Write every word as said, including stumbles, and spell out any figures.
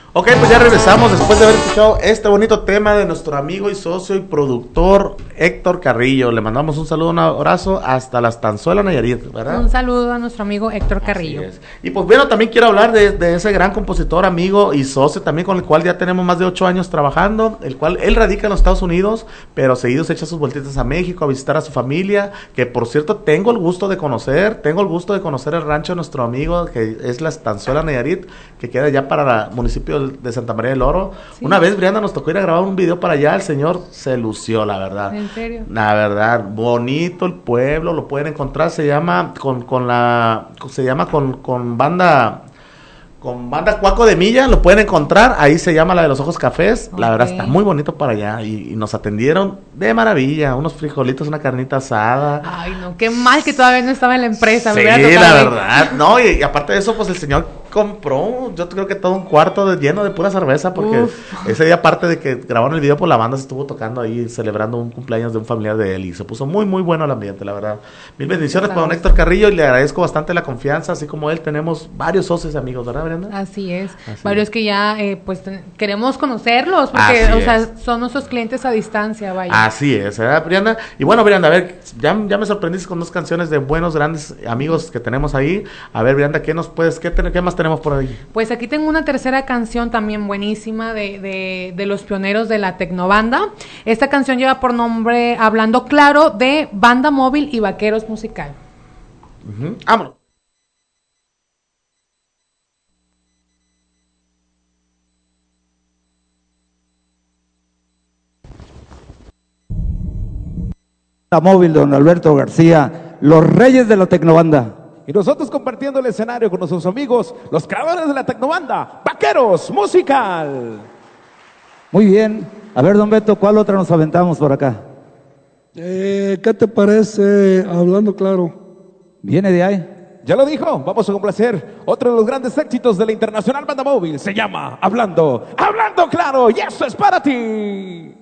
Ok, pues ya regresamos después de haber escuchado este bonito tema de nuestro amigo y socio y productor Héctor Carrillo. Le mandamos un saludo, un abrazo hasta la Estanzuela, Nayarit, ¿verdad? Un saludo a nuestro amigo Héctor Carrillo. Así es. Y pues bueno, también quiero hablar de, de ese gran compositor, amigo y socio también con el cual ya tenemos más de ocho años trabajando, el cual él radica en los Estados Unidos, pero seguido se echa sus vueltitas a México a visitar a su familia, que por cierto tengo el gusto de conocer, tengo el gusto de conocer el rancho de nuestro amigo, que es la Estanzuela, Nayarit, que queda ya para el municipio de Santa María del Oro. Sí. Una vez, Brianda, nos tocó ir a grabar un video para allá, el señor se lució, la verdad. ¿En serio? La verdad, bonito el pueblo, lo pueden encontrar, se llama con, con la, se llama con, con banda, con banda Cuaco de Milla, lo pueden encontrar, ahí se llama la de los ojos cafés, okay. La verdad está muy bonito para allá, y, y nos atendieron de maravilla, unos frijolitos, una carnita asada. Ay, no, qué mal que todavía no estaba en la empresa. Sí, me la verdad, no, y, y aparte de eso, pues el señor compró, yo creo que todo un cuarto de, lleno de pura cerveza, porque Uf. ese día, aparte de que grabaron el video, por la banda se estuvo tocando ahí, celebrando un cumpleaños de un familiar de él, y se puso muy, muy bueno el ambiente, la verdad. Mil bendiciones para don Héctor Carrillo, y le agradezco bastante la confianza, así como él, tenemos varios socios amigos, ¿verdad, Brenda? Así es, así varios es. que ya, eh, pues, ten, queremos conocerlos, porque, así o sea, es. son nuestros clientes a distancia, vaya. Así es, ¿verdad, Brianda? Y bueno, Brianda, a ver, ya, ya me sorprendiste con dos canciones de buenos, grandes amigos que tenemos ahí. A ver, Brianda, ¿qué nos puedes, qué, te, qué más tenemos por ahí? Pues aquí tengo una tercera canción también buenísima de, de, de los pioneros de la tecnobanda. Esta canción lleva por nombre Hablando Claro, de Banda Móvil y Vaqueros Musical. Uh-huh. Vámonos. Móvil, don Alberto García, los reyes de la tecnobanda. Y nosotros compartiendo el escenario con nuestros amigos, los creadores de la tecnobanda, Vaqueros Musical. Muy bien. A ver, don Beto, ¿cuál otra nos aventamos por acá? Eh, ¿Qué te parece Hablando Claro? Viene de ahí. Ya lo dijo, vamos a complacer otro de los grandes éxitos de la Internacional Banda Móvil. Se llama Hablando, Hablando Claro, y eso es para ti.